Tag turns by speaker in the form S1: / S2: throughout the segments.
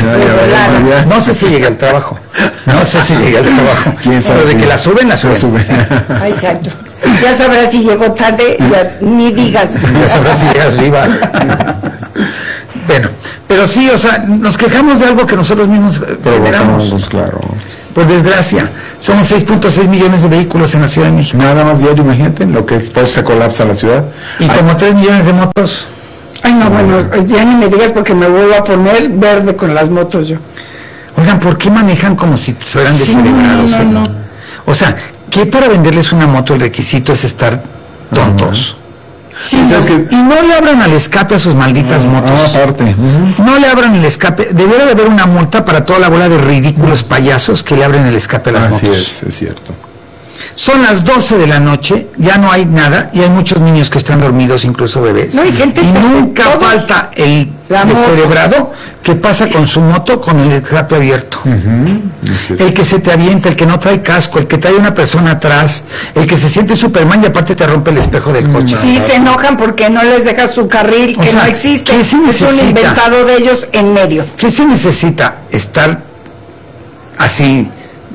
S1: No sé si llegué al trabajo.
S2: ¿Quién sabe?
S1: Pero de que la suben.
S3: Ah, exacto. Ya sabrás si llegó tarde, ya, ni digas.
S1: Ya sabrás si llegas viva. Bueno, pero sí, o sea, nos quejamos de algo que nosotros mismos generamos.
S2: Claro.
S1: Por desgracia, somos 6.6 millones de vehículos en la Ciudad de México.
S2: Nada más diario, imagínate, lo que después se colapsa la ciudad.
S1: Y como 3 millones de motos.
S3: Ay, no, bueno, ya ni me digas porque me vuelvo a poner verde con las motos yo.
S1: Oigan, ¿por qué manejan como si fueran descerebrados?
S3: No.
S1: O sea, ¿qué para venderles una moto el requisito es estar tontos?
S3: Sí,
S1: Y no le abran al escape a sus malditas motos.
S2: Aparte.
S1: No le abran el escape. Debería de haber una multa para toda la bola de ridículos payasos que le abren el escape a las motos.
S2: Así es cierto.
S1: Son las 12 de la noche, ya no hay nada, y hay muchos niños que están dormidos, incluso bebés.
S3: No, y gente
S1: nunca falta el descerebrado que pasa con su moto con el escape abierto. El que se te avienta, el que no trae casco, el que trae una persona atrás, el que se siente Superman y aparte te rompe el espejo del coche.
S3: Sí, se enojan porque no les dejas su carril, que no existe.
S1: ¿Qué se necesita?
S3: Es un inventado de ellos en medio.
S1: ¿Qué se necesita? Estar así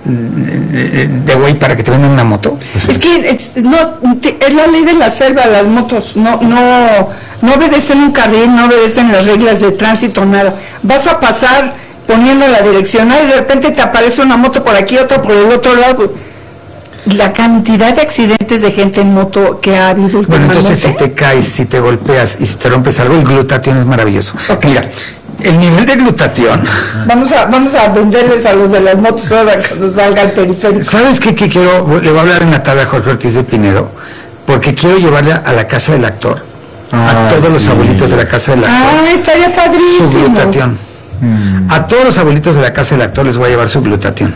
S1: de güey para que te vendan una moto.
S3: Es que es la ley de la selva, las motos no obedecen un carril, no obedecen las reglas de tránsito, nada. Vas a pasar poniendo la dirección, y de repente te aparece una moto por aquí, otra por el otro lado. La cantidad de accidentes de gente en moto que ha habido últimamente.
S1: Bueno, entonces si te caes, si te golpeas y si te rompes algo, el glutatión es maravilloso.
S3: Okay.
S1: Mira, el nivel de glutatión.
S3: Vamos a venderles a los de las motos ahora cuando salga el periférico.
S1: ¿Sabes qué quiero? Le voy a hablar en la tarde a Jorge Ortiz de Pinedo, porque quiero llevarle a la casa del actor, a todos los abuelitos de la casa del actor.
S3: Estaría padrísimo.
S1: Su glutatión. A todos los abuelitos de la casa del actor les voy a llevar su glutatión.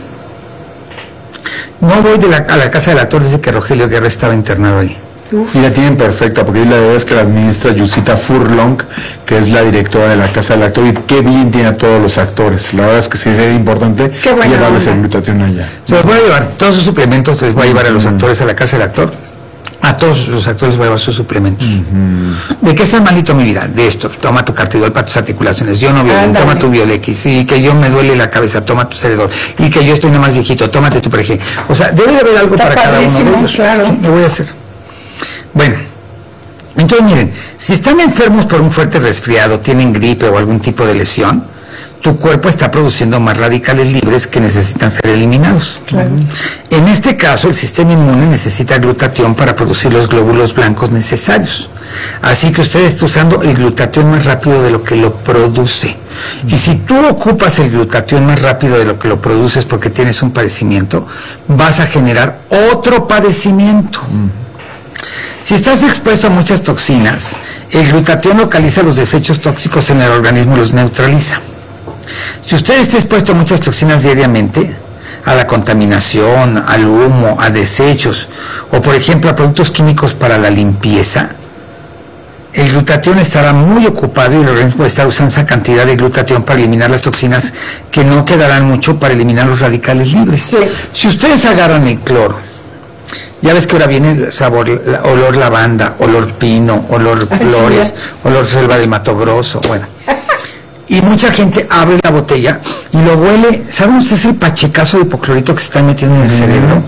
S1: No voy a la casa del actor desde que Rogelio Guerra estaba internado ahí.
S2: Y la tienen perfecta, porque la verdad es que la administra Yusita Furlong, que es la directora de la Casa del Actor, y qué bien tiene a todos los actores. La verdad es que sí es importante llevarles el glutatión allá.
S1: Se los voy a llevar, todos sus suplementos les voy a llevar a los actores a la Casa del Actor. A todos los actores voy a llevar sus suplementos. ¿De qué está malito mi vida? De esto, toma tu Cartidol para tus articulaciones, yo no violín, toma tu Biolex, y que yo me duele la cabeza, toma tu Ceredol, y que yo estoy nada más viejito, tómate tu Prege. O sea, debe de haber algo para cada uno de ellos.
S3: Claro.
S1: Sí, lo voy a hacer. Bueno, entonces miren, si están enfermos por un fuerte resfriado, tienen gripe o algún tipo de lesión, tu cuerpo está produciendo más radicales libres que necesitan ser eliminados.
S3: Claro.
S1: En este caso, el sistema inmune necesita glutatión para producir los glóbulos blancos necesarios. Así que usted está usando el glutatión más rápido de lo que lo produce. Y si tú ocupas el glutatión más rápido de lo que lo produces porque tienes un padecimiento, vas a generar otro padecimiento. Si estás expuesto a muchas toxinas, el glutatión localiza los desechos tóxicos en el organismo y los neutraliza. Si usted está expuesto a muchas toxinas diariamente, a la contaminación, al humo, a desechos, o por ejemplo a productos químicos para la limpieza, el glutatión estará muy ocupado y el organismo estará usando esa cantidad de glutatión para eliminar las toxinas que no quedarán mucho para eliminar los radicales libres.
S3: Sí.
S1: Si ustedes agarran el cloro, ya ves que ahora viene el sabor, olor lavanda, olor pino, olor flores,
S3: sí,
S1: olor selva del Mato Grosso, bueno. Y mucha gente abre la botella y lo huele. ¿Saben ustedes el pachecazo de hipoclorito que se está metiendo en el cerebro?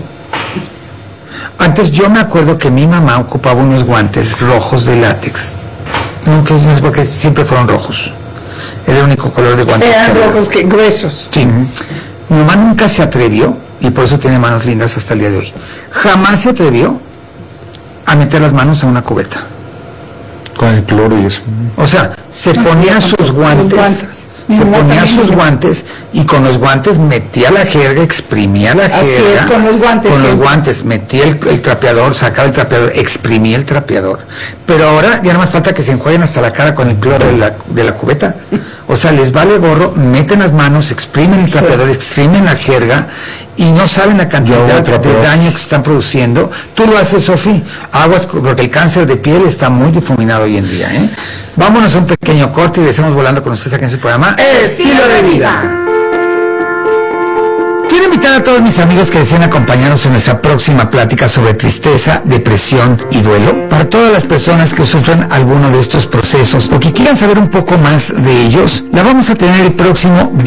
S1: Antes yo me acuerdo que mi mamá ocupaba unos guantes rojos de látex. No sé por qué siempre fueron rojos. Era el único color de guantes.
S3: Eran rojos, que gruesos.
S1: Sí. Mi mamá nunca se atrevió, y por eso tiene manos lindas hasta el día de hoy. Jamás se atrevió a meter las manos en una cubeta.
S2: Con el cloro y eso.
S1: O sea, se ponía sus guantes. Se ponía sus guantes y con los guantes metía la jerga, exprimía la jerga.
S3: Así es, con los guantes.
S1: Con los guantes, metía el trapeador, sacaba el trapeador, exprimía el trapeador. Pero ahora ya no más falta que se enjuaguen hasta la cara con el cloro de la cubeta. O sea, les vale gorro, meten las manos, exprimen el trapeador, exprimen la jerga y no saben la cantidad de daño que están produciendo. Tú lo haces, Sofi, aguas, porque el cáncer de piel está muy difuminado hoy en día, ¿eh? Vámonos a un pequeño corte y regresamos volando con ustedes aquí en su programa
S3: Estilo de Vida.
S1: Quiero invitar a todos mis amigos que deseen acompañarnos en nuestra próxima plática sobre tristeza, depresión y duelo. Para todas las personas que sufren alguno de estos procesos o que quieran saber un poco más de ellos, la vamos a tener el próximo